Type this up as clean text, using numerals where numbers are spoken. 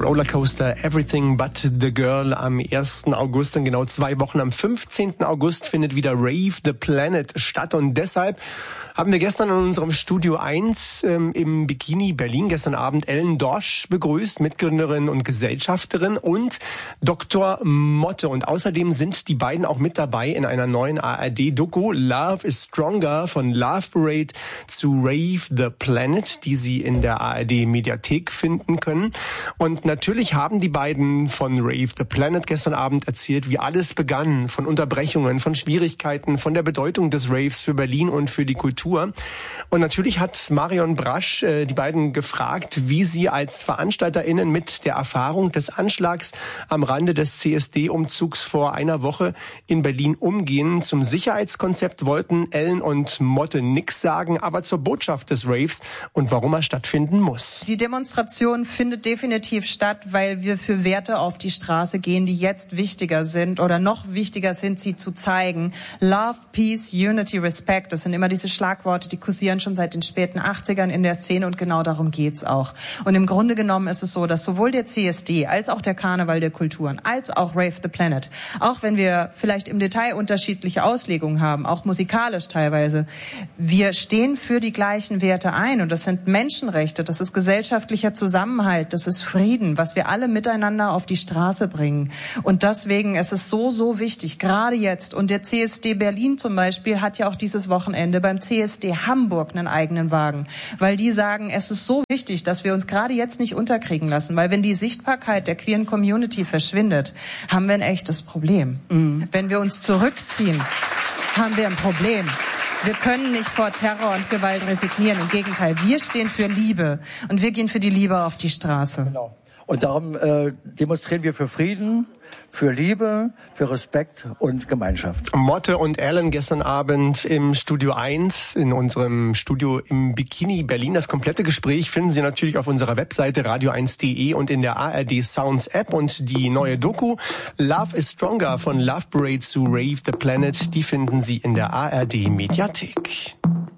Rollercoaster Everything But the Girl am 1. August. In genau 2 Wochen, am 15. August, findet wieder Rave the Planet statt. Und deshalb haben wir gestern in unserem Studio 1 im Bikini Berlin gestern Abend Ellen Dorsch begrüßt, Mitgründerin und Gesellschafterin, und Dr. Motte. Und außerdem sind die beiden auch mit dabei in einer neuen ARD-Doku Love is Stronger, von Love Parade zu Rave the Planet, die Sie in der ARD-Mediathek finden können. Und natürlich haben die beiden von Rave the Planet gestern Abend erzählt, wie alles begann, von Unterbrechungen, von Schwierigkeiten, von der Bedeutung des Raves für Berlin und für die Kultur. Und natürlich hat Marion Brasch die beiden gefragt, wie sie als VeranstalterInnen mit der Erfahrung des Anschlags am Rande des CSD-Umzugs vor einer Woche in Berlin umgehen. Zum Sicherheitskonzept wollten Ellen und Motte nix sagen, aber zur Botschaft des Raves und warum er stattfinden muss. Die Demonstration findet definitiv statt, weil wir für Werte auf die Straße gehen, die jetzt wichtiger sind oder noch wichtiger sind, sie zu zeigen. Love, Peace, Unity, Respect, das sind immer diese Schlagworte, die kursieren schon seit den späten 80ern in der Szene, und genau darum geht's auch. Und im Grunde genommen ist es so, dass sowohl der CSD als auch der Karneval der Kulturen als auch Rave the Planet, auch wenn wir vielleicht im Detail unterschiedliche Auslegungen haben, auch musikalisch teilweise, wir stehen für die gleichen Werte ein, und das sind Menschenrechte, das ist gesellschaftlicher Zusammenhalt, das ist Frieden, was wir alle miteinander auf die Straße bringen. Und deswegen ist es so, so wichtig, gerade jetzt. Und der CSD Berlin zum Beispiel hat ja auch dieses Wochenende beim CSD Hamburg einen eigenen Wagen, weil die sagen, es ist so wichtig, dass wir uns gerade jetzt nicht unterkriegen lassen, weil wenn die Sichtbarkeit der queeren Community verschwindet, haben wir ein echtes Problem. Wenn wir uns zurückziehen, haben wir ein Problem. Wir können nicht vor Terror und Gewalt resignieren. Im Gegenteil, wir stehen für Liebe, und wir gehen für die Liebe auf die Straße. Genau. Und darum demonstrieren wir für Frieden, für Liebe, für Respekt und Gemeinschaft. Motte und Ellen gestern Abend im Studio 1, in unserem Studio im Bikini Berlin. Das komplette Gespräch finden Sie natürlich auf unserer Webseite radio1.de und in der ARD Sounds App. Und die neue Doku Love is Stronger, von Love Parade zu Rave the Planet, die finden Sie in der ARD Mediathek.